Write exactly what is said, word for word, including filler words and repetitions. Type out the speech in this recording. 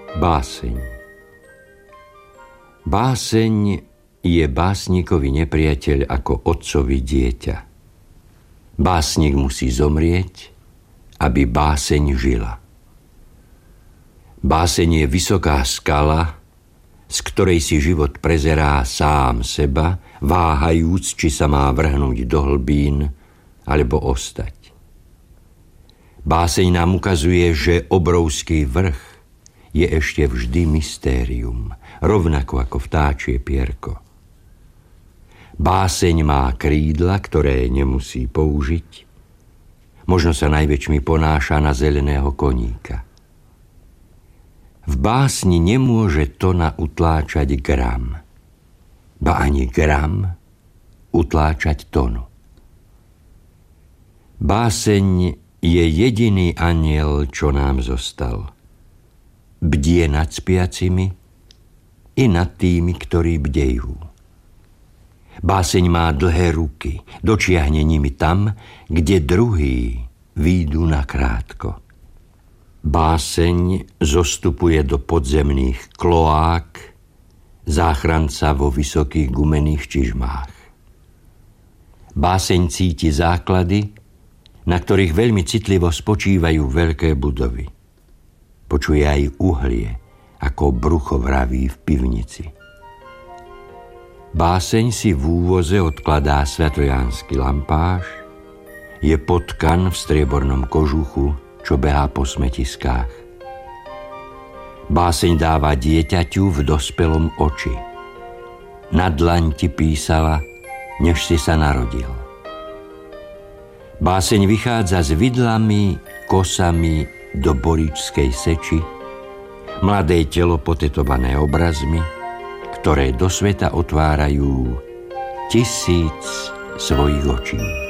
Báseň. Báseň je básnikovi nepriateľ ako otcovi dieťa. Básnik musí zomrieť, aby báseň žila. Báseň je vysoká skala, z ktorej si život prezerá sám seba, váhajúc, či sa má vrhnúť do hlbín alebo ostať. Báseň nám ukazuje, že obrovský vrch je ešte vždy mystérium, rovnako ako vtáčie pierko. Báseň má krídla, ktoré nemusí použiť. Možno sa najväčšmi ponáša na zeleného koníka. V básni nemôže tona utláčať gram, ba ani gram utláčať tonu. Báseň je jediný anjel, čo nám zostal. Bdie nad spiacimi i nad tými, ktorí bdejú. Báseň má dlhé ruky, dočiahne nimi tam, kde druhí výjdu nakrátko. Báseň zostupuje do podzemných kloák, záchranca vo vysokých gumených čižmách. Báseň cíti základy, na ktorých veľmi citlivo spočívajú veľké budovy. Počuje aj uhlie, ako brucho vraví v pivnici. Báseň si v úvoze odkladá svatojánsky lampáš, je potkan v striebornom kožuchu, čo behá po smetiskách. Báseň dáva dieťaťu v dospelom oči. Na dlaň ti písala, než si sa narodil. Báseň vychádza s vidlami, kosami do boričskej seči, mladé telo potetované obrazmi, ktoré do sveta otvárajú tisíc svojich očí.